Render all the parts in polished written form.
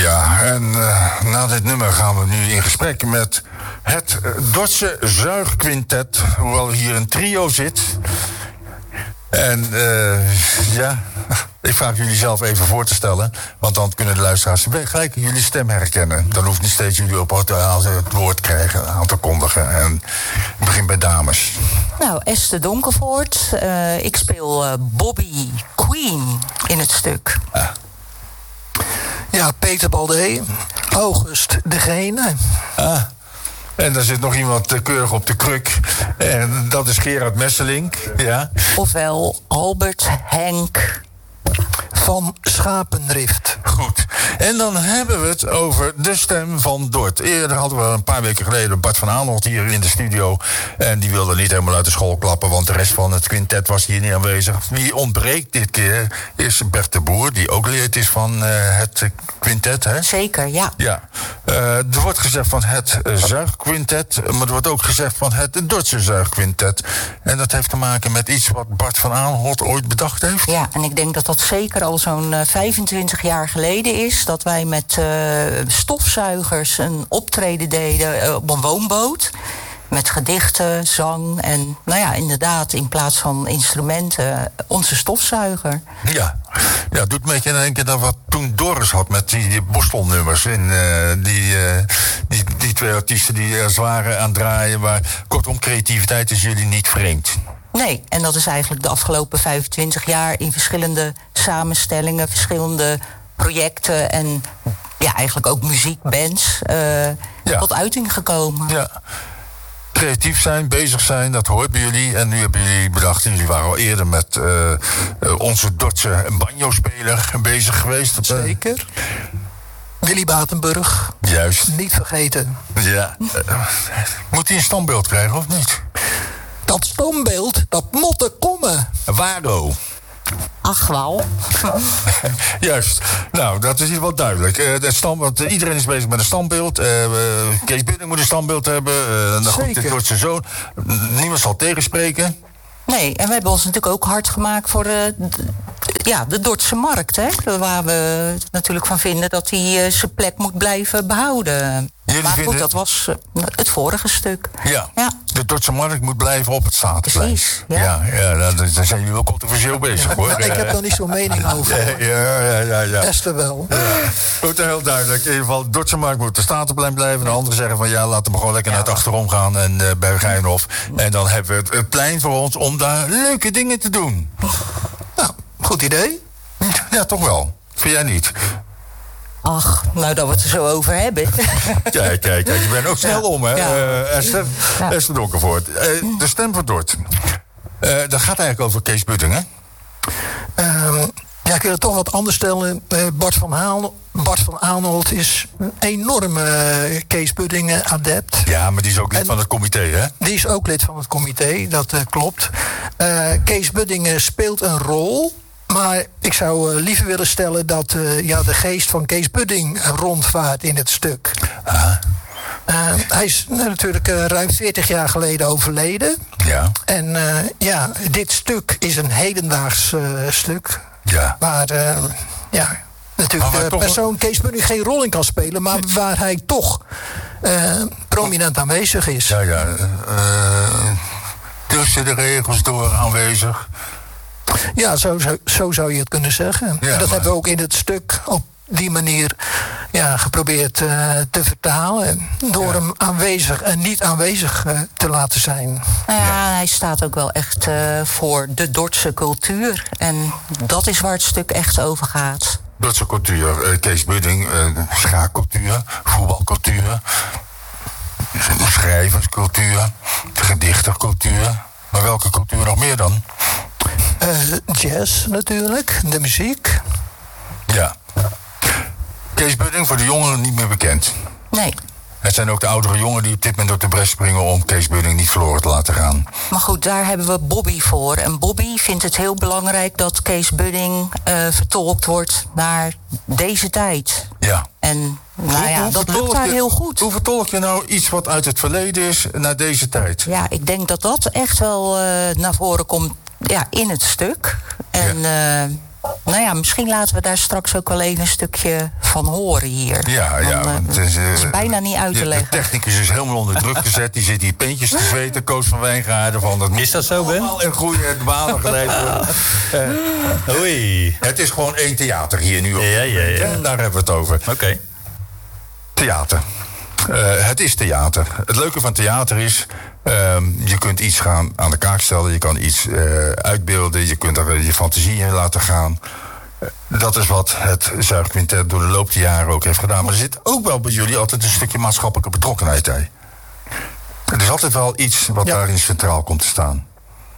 Ja, en na dit nummer gaan we nu in gesprek met het Dordtse Zuigquintet. Hoewel hier een trio zit. En ja, ik vraag jullie zelf even voor te stellen. Want dan kunnen de luisteraars gelijk jullie stem herkennen. Dan hoeft niet steeds jullie op het woord krijgen aan te kondigen. En ik begin bij dames. Nou, Esther Donkervoort. Ik speel Bobby Queen in het stuk. Ja, Peter Baldé. August degene. En er zit nog iemand keurig op de kruk. En dat is Gerard Messelink. Ja. Ofwel Albert Henk van Schapendrift. Goed. En dan hebben we het over de stem van Dort. Eerder hadden we een paar weken geleden Bart van Aanholt hier in de studio. En die wilde niet helemaal uit de school klappen, want de rest van het quintet was hier niet aanwezig. Wie ontbreekt dit keer is Bert de Boer, die ook lid is van het quintet, hè? Zeker, ja. Ja. Er wordt gezegd van het Zuigquintet, maar er wordt ook gezegd van het Dordtse Zuigquintet. En dat heeft te maken met iets wat Bart van Aanholt ooit bedacht heeft. Ja, en ik denk dat dat zeker al zo'n 25 jaar geleden is, dat wij met stofzuigers een optreden deden op een woonboot. Met gedichten, zang en, nou ja, inderdaad, in plaats van instrumenten, onze stofzuiger. Ja, ja, doet een beetje denken aan wat toen Doris had met die borstelnummers. En die twee artiesten die er waren aan het draaien. Maar kortom, creativiteit is jullie niet vreemd. Nee, en dat is eigenlijk de afgelopen 25 jaar in verschillende samenstellingen, verschillende projecten en ja, eigenlijk ook muziekbands tot uiting gekomen. Ja. Creatief zijn, bezig zijn, dat hoort bij jullie. En nu hebben jullie bedacht, en jullie waren al eerder met onze Dordtse banjo-speler bezig geweest. Zeker. Willy Batenburg. Juist. Niet vergeten. Ja. Moet hij een standbeeld krijgen, of niet? Dat standbeeld, dat moet er komen. Waro. Ach, wel. Juist. Nou, dat is in ieder geval duidelijk. Want iedereen is bezig met een standbeeld. Kees Bidding moet een standbeeld hebben. Goed, de Dordtse zoon. Niemand zal tegenspreken. Nee, en we hebben ons natuurlijk ook hard gemaakt voor de Dordtse markt. Hè? Waar we natuurlijk van vinden dat hij zijn plek moet blijven behouden. Maar goed, dat was het vorige stuk. Ja, de Dordtse markt moet blijven op het Statenplein. Precies, ja. Daar zijn jullie wel controversieel bezig, hoor. Ik heb daar niet zo'n mening over. Ja. Esther wel. Ja. Goed, heel duidelijk. In ieder geval, de Dordtse markt moet op de Statenplein blijven. De anderen zeggen van ja, laten we gewoon lekker naar het achterom gaan en bij Geinhof. En dan hebben we het plein voor ons om daar leuke dingen te doen. Nou, goed idee. Ja, toch wel. Vind jij niet? Ach, nou dat we het er zo over hebben. Kijk, je bent ook snel om, hè, Esther? Ja. Esther Donkervoort. De stem van Dort. Dat gaat eigenlijk over Kees Budding, hè? Ja, ik wil het toch wat anders stellen. Bart van Aanholt is een enorme Kees Budding adept. Ja, maar die is ook lid van het comité, hè? Die is ook lid van het comité, dat klopt. Kees Budding speelt een rol. Maar ik zou liever willen stellen dat de geest van Kees Budding rondvaart in het stuk. Hij is natuurlijk ruim 40 jaar geleden overleden. Ja. En dit stuk is een hedendaags stuk. Ja. Waar natuurlijk de persoon Kees Budding geen rol in kan spelen, maar waar hij toch prominent aanwezig is. Ja. Tussen de regels door aanwezig. Ja, zo zou je het kunnen zeggen. Ja, en dat hebben we ook in het stuk op die manier geprobeerd te vertalen. Door hem aanwezig en niet aanwezig te laten zijn. Ja, hij staat ook wel echt voor de Dordtse cultuur. En dat is waar het stuk echt over gaat. Dordtse cultuur, Kees Budding, schaakcultuur, voetbalcultuur, schrijverscultuur, gedichtencultuur. Maar welke cultuur nog meer dan? Jazz natuurlijk, de muziek. Ja. Kees Budding, voor de jongeren niet meer bekend. Nee. Het zijn ook de oudere jongeren die op dit moment op de bres springen om Kees Budding niet verloren te laten gaan. Maar goed, daar hebben we Bobby voor. En Bobby vindt het heel belangrijk dat Kees Budding vertolkt wordt naar deze tijd. Ja. En dat lukt daar heel goed. Hoe vertolk je nou iets wat uit het verleden is naar deze tijd? Ja, ik denk dat dat echt wel naar voren komt in het stuk. En Nou ja, misschien laten we daar straks ook wel even een stukje van horen hier. Ja, het is bijna niet uit te leggen. De technicus is helemaal onder druk gezet. Die zit hier peentjes te zweten. Koos van Wijngaarden. Is dat zo, Ben? En goede banen geleid worden. Oei. Het is gewoon één theater hier nu. Ja. Daar hebben we het over. Oké. Theater. Het is theater. Het leuke van theater is... je kunt iets gaan aan de kaak stellen. Je kan iets uitbeelden. Je kunt er je fantasie in laten gaan. Dat is wat het Zuigquintet door de loop der jaren ook heeft gedaan. Maar er zit ook wel bij jullie altijd een stukje maatschappelijke betrokkenheid bij. Er is altijd wel iets wat daarin centraal komt te staan.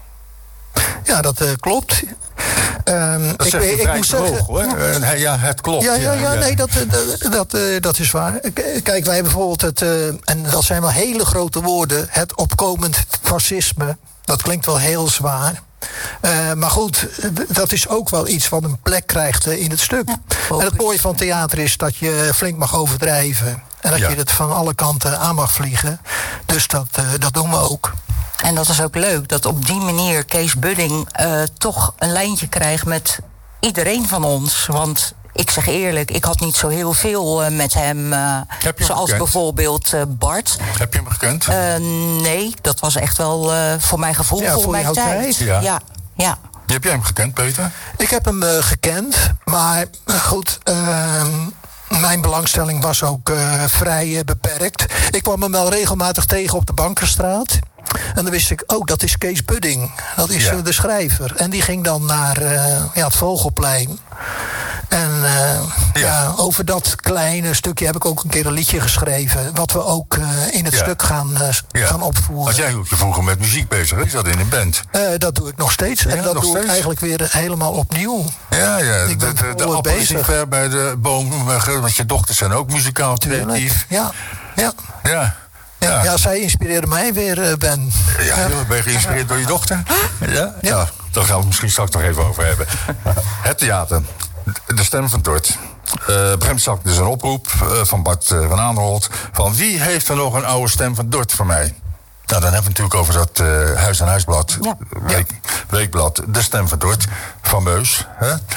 Ja, dat klopt. Dat ik moet zeggen, hoor. Ja, het klopt. Nee, dat is waar. Kijk, wij hebben bijvoorbeeld het, en dat zijn wel hele grote woorden, het opkomend fascisme. Dat klinkt wel heel zwaar. Maar goed, dat is ook wel iets wat een plek krijgt in het stuk. En het mooie van theater is dat je flink mag overdrijven. En dat je het van alle kanten aan mag vliegen. Dus dat doen we ook. En dat is ook leuk, dat op die manier Kees Budding toch een lijntje krijgt met iedereen van ons. Want ik zeg eerlijk, ik had niet zo heel veel met hem. Zoals bijvoorbeeld Bart. Heb je hem gekend? Nee, dat was echt wel voor mijn gevoel, voor mijn tijd. Ja. Heb jij hem gekend, Peter? Ik heb hem gekend, maar goed... mijn belangstelling was ook vrij beperkt. Ik kwam hem wel regelmatig tegen op de Bankerstraat. En dan wist ik, dat is Kees Budding. Dat is de schrijver. En die ging dan naar het Vogelplein. En over dat kleine stukje heb ik ook een keer een liedje geschreven. Wat we ook in het stuk gaan opvoeren. Want jij hield je vroeger met muziek bezig, is dat in een band? Dat doe ik nog steeds. En dat doe ik eigenlijk weer helemaal opnieuw. Ja. Ik ben de appel is niet ver bij de boom. Want je dochters zijn ook muzikaal creatief. Ja, zij inspireerde mij weer, Ben. Ben je geïnspireerd door je dochter? Ja. Daar gaan we het misschien straks nog even over hebben. Het theater. De Stem van Dort. Bremzak, dus een oproep van Bart van Aanholt. Van wie heeft er nog een oude Stem van Dort voor mij? Nou, dan hebben we het natuurlijk over dat Huis aan Huisblad. Weekblad. De Stem van Dort. Fameus.